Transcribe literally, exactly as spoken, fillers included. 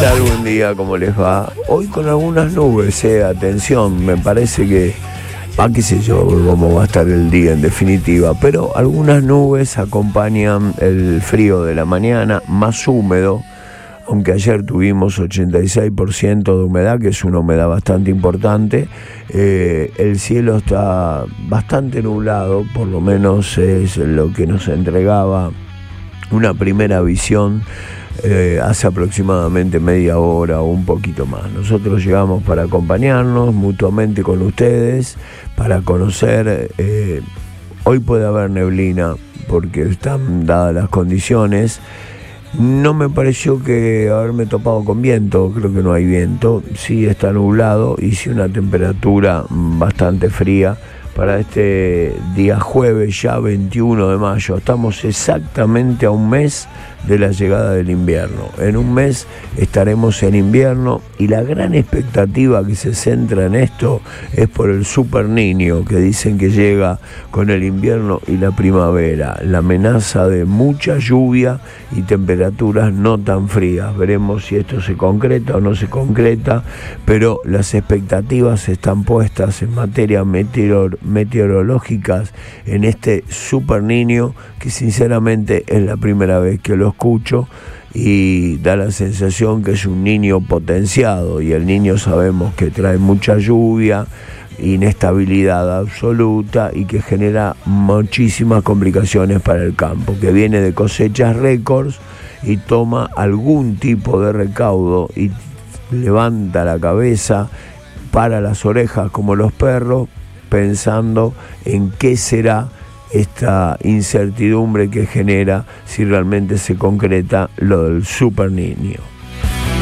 tal? Buen día, ¿cómo les va? Hoy con algunas nubes, eh, atención, me parece que, ah, qué sé yo, cómo va a estar el día en definitiva, pero algunas nubes acompañan el frío de la mañana, más húmedo, aunque ayer tuvimos ochenta y seis por ciento de humedad, que es una humedad bastante importante. Eh, el cielo está bastante nublado, por lo menos es lo que nos entregaba una primera visión eh, hace aproximadamente media hora o un poquito más. Nosotros llegamos para acompañarnos mutuamente con ustedes, para conocer. Eh, hoy puede haber neblina porque están dadas las condiciones. No me pareció que haberme topado con viento, creo que no hay viento, sí está nublado y sí una temperatura bastante fría para este día jueves, ya veintiuno de mayo. Estamos exactamente a un mes de la llegada del invierno. En un mes estaremos en invierno y la gran expectativa que se centra en esto es por el Super Niño, que dicen que llega con el invierno y la primavera. La amenaza de mucha lluvia y temperaturas no tan frías. Veremos si esto se concreta o no se concreta, pero las expectativas están puestas en materia meteor meteorológicas en este Super Niño, que sinceramente es la primera vez que lo escucho y da la sensación que es un niño potenciado, y el niño sabemos que trae mucha lluvia, inestabilidad absoluta y que genera muchísimas complicaciones para el campo, que viene de cosechas récords y toma algún tipo de recaudo y levanta la cabeza, para las orejas como los perros, pensando en qué será esta incertidumbre que genera si realmente se concreta lo del Super Niño.